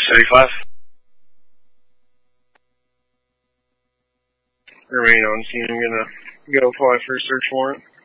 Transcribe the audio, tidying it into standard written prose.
35. Remain on scene. I'm gonna go apply for a search warrant.